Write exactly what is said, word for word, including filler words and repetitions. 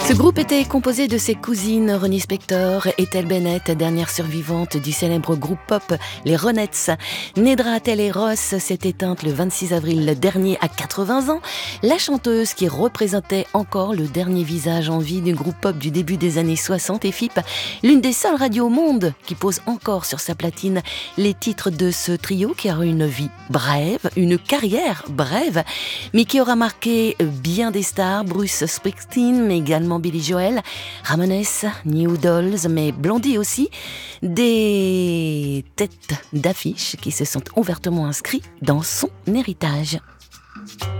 Ce groupe était composé de ses cousines Ronnie Spector, Ethel Bennett, dernière survivante du célèbre groupe pop Les Ronettes. Nedra Telle Ross s'est éteinte le vingt-six avril dernier à quatre-vingts ans. La chanteuse qui représentait encore le dernier visage en vie du groupe pop du début des années soixante est F I P, l'une des seules radios au monde qui pose encore sur sa platine les titres de ce trio qui a eu une vie brève, une carrière brève, mais qui aura marqué bien des stars, Bruce Springsteen, mais également Billy Joel, Ramones, New Dolls, mais Blondie aussi, des têtes d'affiche qui se sont ouvertement inscrits dans son héritage.